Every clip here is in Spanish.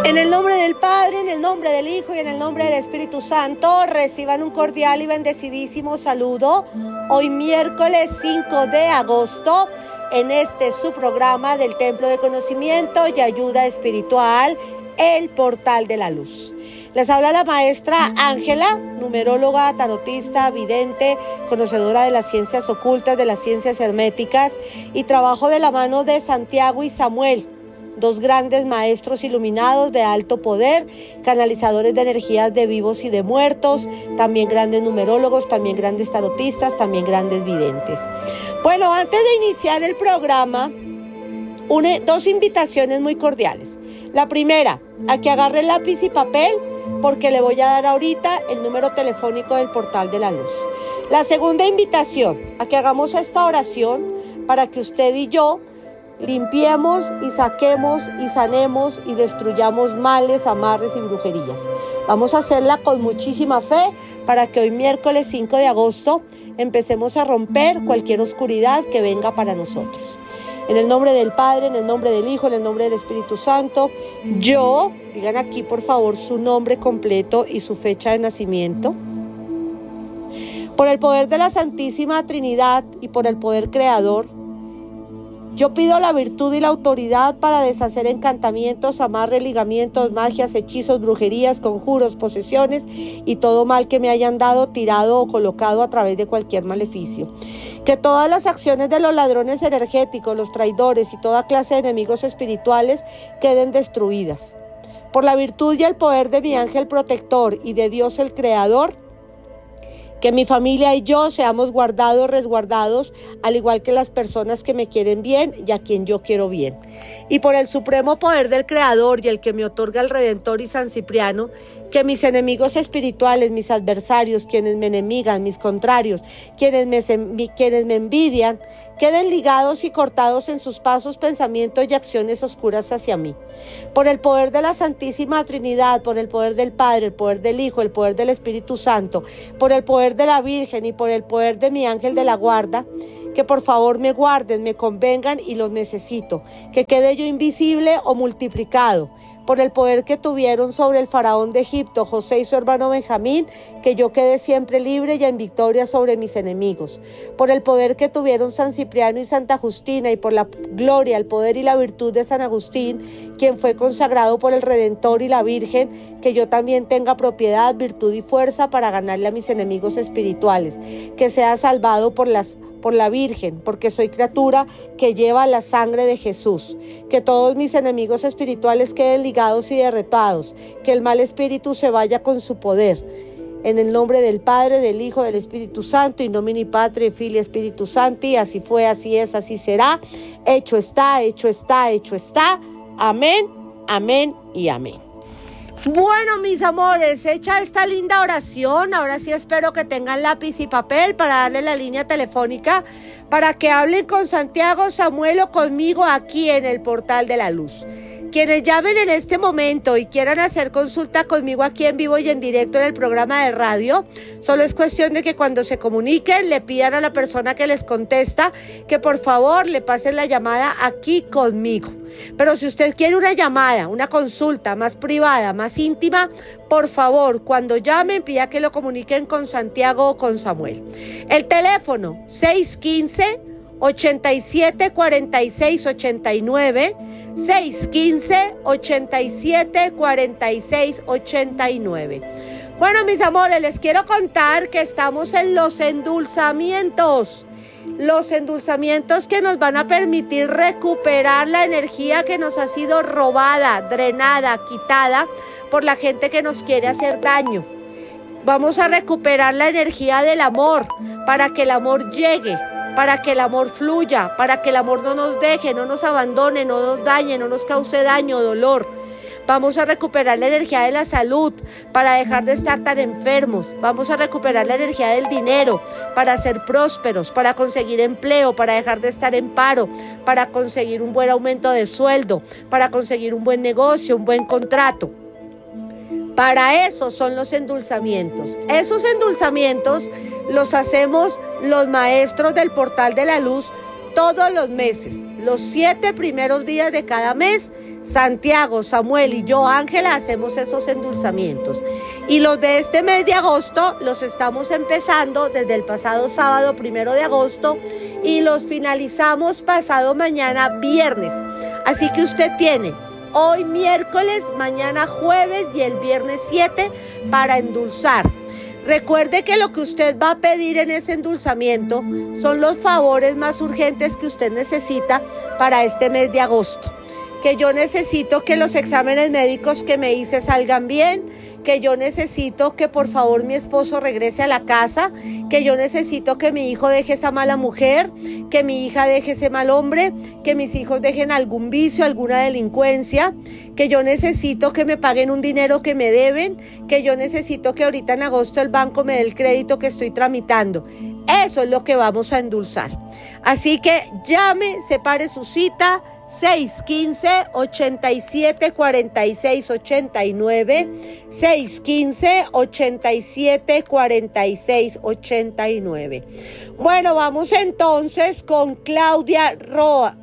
En el nombre del Padre, en el nombre del Hijo y en el nombre del Espíritu Santo, reciban un cordial y bendecidísimo saludo. Hoy miércoles 5 de agosto, en su programa del Templo de Conocimiento y Ayuda Espiritual, el Portal de la Luz. Les habla la maestra Ángela, numeróloga, tarotista, vidente, conocedora de las ciencias ocultas, de las ciencias herméticas, y trabajo de la mano de Santiago y Samuel, dos grandes maestros iluminados de alto poder, canalizadores de energías de vivos y de muertos, también grandes numerólogos, también grandes tarotistas, también grandes videntes. Bueno, antes de iniciar el programa, dos invitaciones muy cordiales. La primera, a que agarre lápiz y papel, porque le voy a dar ahorita el número telefónico del Portal de la Luz. La segunda invitación, a que hagamos esta oración para que usted y yo limpiemos y saquemos y sanemos y destruyamos males, amarres y brujerías. Vamos a hacerla con muchísima fe para que hoy miércoles 5 de agosto empecemos a romper cualquier oscuridad que venga para nosotros. En el nombre del Padre, en el nombre del Hijo, en el nombre del Espíritu Santo, yo, digan aquí por favor su nombre completo y su fecha de nacimiento. Por el poder de la Santísima Trinidad y por el poder creador, yo pido la virtud y la autoridad para deshacer encantamientos, amarres, ligamientos, magias, hechizos, brujerías, conjuros, posesiones y todo mal que me hayan dado, tirado o colocado a través de cualquier maleficio. Que todas las acciones de los ladrones energéticos, los traidores y toda clase de enemigos espirituales queden destruidas. Por la virtud y el poder de mi ángel protector y de Dios el Creador, que mi familia y yo seamos guardados, resguardados, al igual que las personas que me quieren bien y a quien yo quiero bien. Y por el supremo poder del Creador y el que me otorga el Redentor y San Cipriano, que mis enemigos espirituales, mis adversarios, quienes me enemigan, mis contrarios, quienes me envidian, queden ligados y cortados en sus pasos, pensamientos y acciones oscuras hacia mí. Por el poder de la Santísima Trinidad, por el poder del Padre, el poder del Hijo, el poder del Espíritu Santo, por el poder de la Virgen y por el poder de mi ángel de la guarda, que por favor me guarden, me convengan y los necesito, que quede yo invisible o multiplicado. Por el poder que tuvieron sobre el faraón de Egipto, José y su hermano Benjamín, que yo quede siempre libre y en victoria sobre mis enemigos. Por el poder que tuvieron San Cipriano y Santa Justina, y por la gloria, el poder y la virtud de San Agustín, quien fue consagrado por el Redentor y la Virgen, que yo también tenga propiedad, virtud y fuerza para ganarle a mis enemigos espirituales, que sea salvado por la Virgen, porque soy criatura que lleva la sangre de Jesús, que todos mis enemigos espirituales queden ligados y derrotados, que el mal espíritu se vaya con su poder. En el nombre del Padre, del Hijo, del Espíritu Santo, in nomine Patri, Filii, Spiritus Sancti, así fue, así es, así será. Hecho está, hecho está, hecho está. Amén, amén y amén. Bueno, mis amores, hecha esta linda oración, ahora sí espero que tengan lápiz y papel para darle la línea telefónica para que hablen con Santiago, Samuel o conmigo aquí en el Portal de la Luz. Quienes llamen en este momento y quieran hacer consulta conmigo aquí en vivo y en directo en el programa de radio, solo es cuestión de que cuando se comuniquen le pidan a la persona que les contesta que por favor le pasen la llamada aquí conmigo. Pero si usted quiere una llamada, una consulta más privada, más íntima, por favor, cuando llamen, pida que lo comuniquen con Santiago o con Samuel. El teléfono 615-8746-89, 615-8746-89. Bueno, mis amores, les quiero contar que estamos en los endulzamientos. Los endulzamientos que nos van a permitir recuperar la energía que nos ha sido robada, drenada, quitada por la gente que nos quiere hacer daño. Vamos a recuperar la energía del amor para que el amor llegue, para que el amor fluya, para que el amor no nos deje, no nos abandone, no nos dañe, no nos cause daño o dolor. Vamos a recuperar la energía de la salud para dejar de estar tan enfermos. Vamos a recuperar la energía del dinero para ser prósperos, para conseguir empleo, para dejar de estar en paro, para conseguir un buen aumento de sueldo, para conseguir un buen negocio, un buen contrato. Para eso son los endulzamientos. Esos endulzamientos los hacemos los maestros del Portal de la Luz todos los meses. los 7 primeros días de cada mes, Santiago, Samuel y yo, Ángela, hacemos esos endulzamientos. Y los de este mes de agosto los estamos empezando desde el pasado sábado 1 de agosto y los finalizamos pasado mañana viernes. Así que usted tiene hoy miércoles, mañana jueves y el viernes 7 para endulzar. Recuerde que lo que usted va a pedir en ese endulzamiento son los favores más urgentes que usted necesita para este mes de agosto. Que yo necesito que los exámenes médicos que me hice salgan bien, que yo necesito que por favor mi esposo regrese a la casa, que yo necesito que mi hijo deje esa mala mujer, que mi hija deje ese mal hombre, que mis hijos dejen algún vicio, alguna delincuencia, que yo necesito que me paguen un dinero que me deben, que yo necesito que ahorita en agosto el banco me dé el crédito que estoy tramitando. Eso es lo que vamos a endulzar. Así que llame, separe su cita, 615-8746-89, 615-8746-89. Bueno, vamos entonces con Claudia Roa,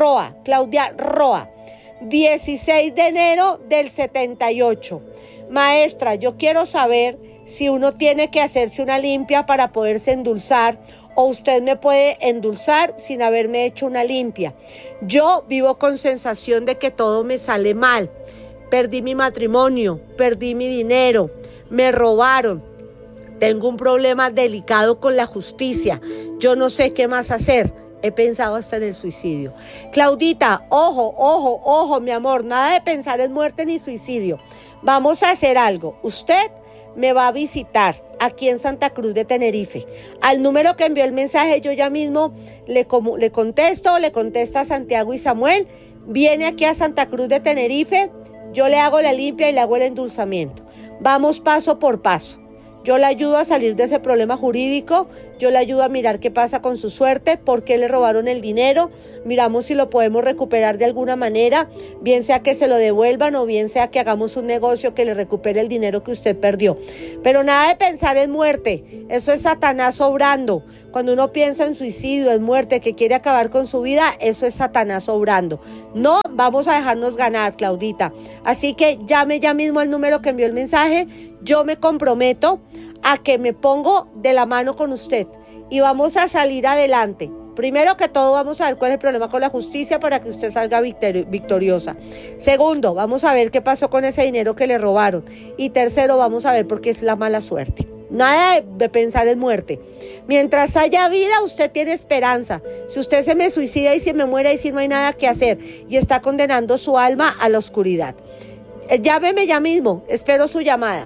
16 de enero del 78. Maestra, yo quiero saber si uno tiene que hacerse una limpia para poderse endulzar o usted me puede endulzar sin haberme hecho una limpia. Yo vivo con sensación de que todo me sale mal. Perdí mi matrimonio, perdí mi dinero, me robaron. Tengo un problema delicado con la justicia. Yo no sé qué más hacer. He pensado hasta en el suicidio. Claudita, ojo, mi amor. Nada de pensar en muerte ni suicidio. Vamos a hacer algo. Usted me va a visitar aquí en Santa Cruz de Tenerife. Al número que envió el mensaje, yo ya mismo le contesto, le contesta a Santiago y Samuel. Viene aquí a Santa Cruz de Tenerife, yo le hago la limpia y le hago el endulzamiento. Vamos paso por paso. Yo le ayudo a salir de ese problema jurídico, yo le ayudo a mirar qué pasa con su suerte, por qué le robaron el dinero, miramos si lo podemos recuperar de alguna manera, bien sea que se lo devuelvan o bien sea que hagamos un negocio que le recupere el dinero que usted perdió. Pero nada de pensar en muerte, eso es Satanás obrando. Cuando uno piensa en suicidio, en muerte, que quiere acabar con su vida, eso es Satanás obrando. No vamos a dejarnos ganar, Claudita. Así que llame ya mismo al número que envió el mensaje, yo me comprometo a que me pongo de la mano con usted y vamos a salir adelante. Primero que todo, vamos a ver cuál es el problema con la justicia para que usted salga victoriosa. Segundo, vamos a ver qué pasó con ese dinero que le robaron. Y tercero, vamos a ver por qué es la mala suerte. Nada de pensar en muerte. Mientras haya vida, usted tiene esperanza. Si usted se me suicida y se me muere y si no hay nada que hacer y está condenando su alma a la oscuridad. Llámeme ya mismo, espero su llamada.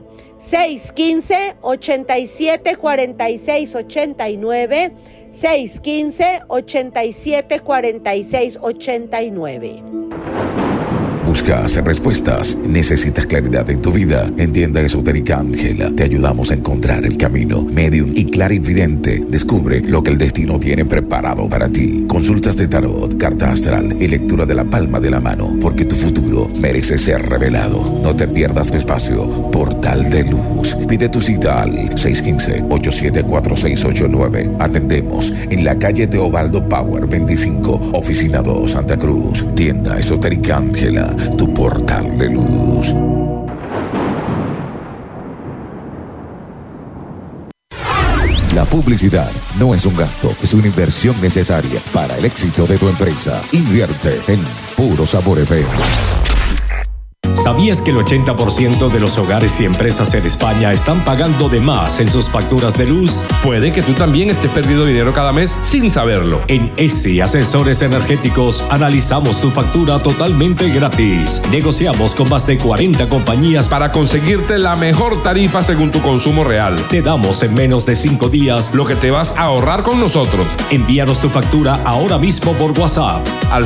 615-8746-89, 615-8746-89. Buscas respuestas, necesitas claridad en tu vida. En Tienda Esotérica Ángela te ayudamos a encontrar el camino. Medium y clarividente, descubre lo que el destino tiene preparado para ti. Consultas de tarot, carta astral y lectura de la palma de la mano, porque tu futuro merece ser revelado. No te pierdas tu espacio. Portal de Luz. Pide tu cita al 615-874689. Atendemos en la calle Teobaldo Power 25, Oficina 2, Santa Cruz. Tienda Esotérica Ángela, tu portal de luz. La publicidad no es un gasto, es una inversión necesaria para el éxito de tu empresa. Invierte en Puro Sabor FM. ¿Sabías que el 80% de los hogares y empresas en España están pagando de más en sus facturas de luz? Puede que tú también estés perdiendo dinero cada mes sin saberlo. En ESI Asesores Energéticos analizamos tu factura totalmente gratis. Negociamos con más de 40 compañías para conseguirte la mejor tarifa según tu consumo real. Te damos en menos de 5 días lo que te vas a ahorrar con nosotros. Envíanos tu factura ahora mismo por WhatsApp al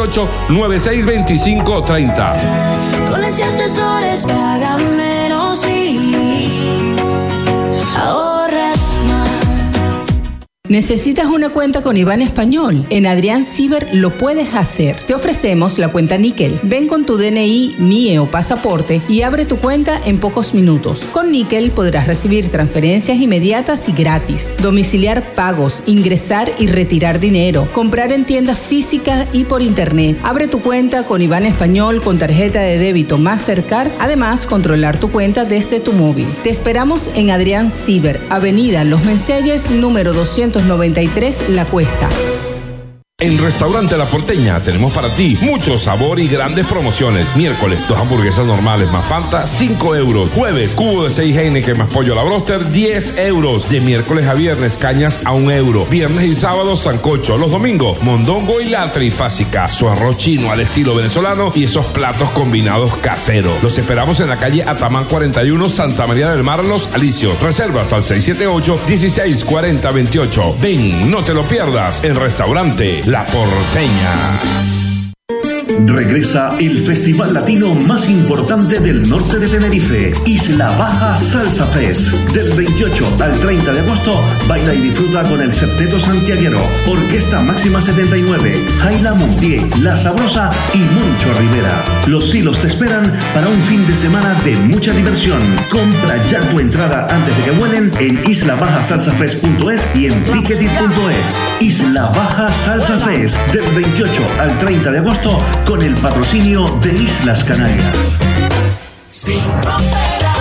618-962530. Con ese Asesores paga menos y ahorras más. ¿Necesitas una cuenta con IBAN español? En Adrián Ciber lo puedes hacer. Te ofrecemos la cuenta Níquel. Ven con tu DNI, NIE o pasaporte y abre tu cuenta en pocos minutos. Con Níquel podrás recibir transferencias inmediatas y gratis, domiciliar pagos, ingresar y retirar dinero, comprar en tiendas físicas y por internet. Abre tu cuenta con IBAN español con tarjeta de débito Mastercard. Además, controlar tu cuenta desde tu móvil. Te esperamos en Adrián Ciber, Avenida Los Menceyes, número 293, La Cuesta. En Restaurante La Porteña tenemos para ti mucho sabor y grandes promociones. Miércoles, 2 hamburguesas normales más Fanta, 5 euros. Jueves, cubo de 6 Heineken más pollo a la broster, 10 euros. De miércoles a viernes, cañas a 1 euro. Viernes y sábados, sancocho. Los domingos, mondongo y la trifásica. Su arroz chino al estilo venezolano y esos platos combinados caseros. Los esperamos en la calle Atamán 41, Santa María del Mar, Los Alicios. Reservas al 678-1640-28. Ven, no te lo pierdas en Restaurante La Porteña. Regresa el festival latino más importante del norte de Tenerife, Isla Baja Salsa Fest. Del 28 al 30 de agosto, baila y disfruta con el Septeto Santiaguero, Orquesta Máxima 79, Jaila Montier, La Sabrosa y Moncho Rivera. Los Silos te esperan para un fin de semana de mucha diversión. Compra ya tu entrada antes de que vuelen en islabajasalsafest.es y en ticketit.es. Isla Baja Salsa Fest, del 28 al 30 de agosto, con el patrocinio de Islas Canarias. Sin frontera,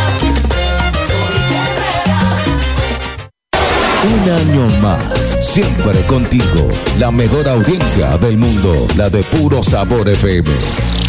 Un año más, siempre contigo. La mejor audiencia del mundo, la de Puro Sabor FM.